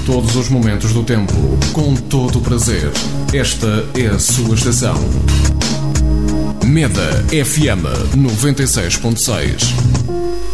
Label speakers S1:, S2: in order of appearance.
S1: Todos os momentos do tempo, com todo o prazer. Esta é a sua estação. Meda FM 96.6.